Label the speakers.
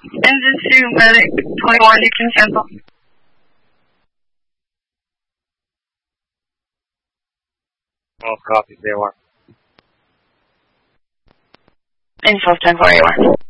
Speaker 1: Engine 2, medic 21, you can cancel.
Speaker 2: Oh, copy, they are.
Speaker 1: Info 10-4, you are.